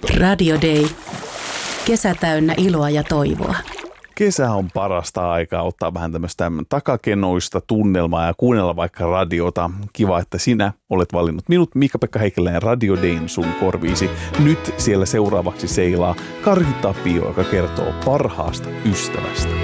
Radio Day. Kesä täynnä iloa ja toivoa. Kesä on parasta aikaa ottaa vähän tämmöistä takakenoista tunnelmaa ja kuunnella vaikka radiota. Kiva, että sinä olet valinnut minut, Miikka-Pekka Heikkilä, Radio Dayn sun korviisi. Nyt siellä seuraavaksi seilaa Karhi Tapio, joka kertoo parhaasta ystävästä.